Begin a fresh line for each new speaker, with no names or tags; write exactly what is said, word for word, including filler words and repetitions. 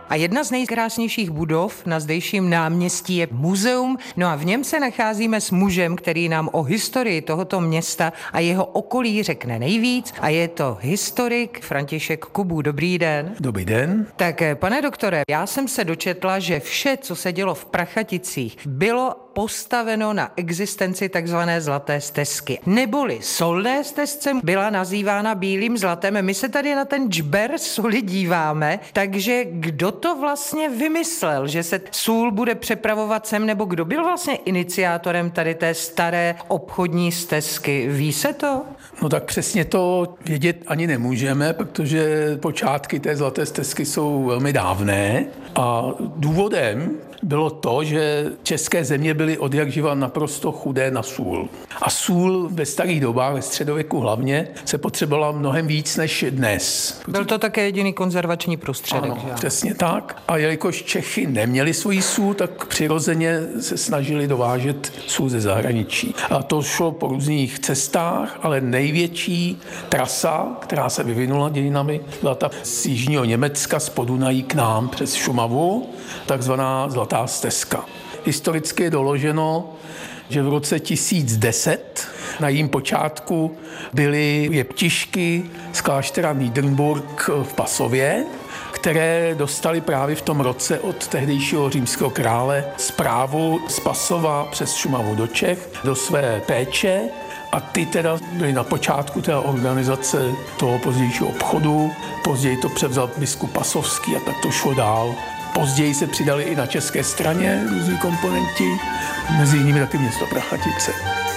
A jedna z nejkrásnějších budov na zdejším náměstí je muzeum, no a v něm se nacházíme s mužem, který nám o historii tohoto města a jeho okolí řekne nejvíc, a je to historik František Kubů. Dobrý den.
Dobrý den.
Tak, pane doktore, já jsem se dočetla, že vše, co se dělo v Prachaticích, bylo postaveno na existenci takzvané zlaté stezky. Neboli solné stezce byla nazývána bílým zlatem. My se tady na ten džber soli díváme, takže kdo to vlastně vymyslel, že se sůl bude přepravovat sem, nebo kdo byl vlastně iniciátorem tady té staré obchodní stezky? Ví se to?
No tak přesně to vědět ani nemůžeme, protože počátky té zlaté stezky jsou velmi dávné a důvodem bylo to, že české země byly odjakživa naprosto chudé na sůl. A sůl ve starých dobách, ve středověku hlavně, se potřebovala mnohem víc než dnes.
Byl to také jediný konzervační prostředek.
Ano,
že?
přesně tak. A jelikož Čechy neměli svoji sůl, tak přirozeně se snažili dovážet sůl ze zahraničí. A to šlo po různých cestách, ale největší trasa, která se vyvinula dějinami, byla ta z jižního Německa, z Podunají k nám přes Šumavu, takzvaná zlatá stezka. Historicky je doloženo, že v roce tisíc deset na jejím počátku byly jeptišky z kláštera Niedernburg v Pasově, které dostali právě v tom roce od tehdejšího římského krále zprávu z Pasova přes Šumavu do Čech do své péče. A ty teda byly na počátku té organizace toho pozdějšího obchodu. Později to převzal biskup Pasovský a tak to šlo dál. Později se přidali i na české straně různí komponenti, mezi jinými taky město Prachatice.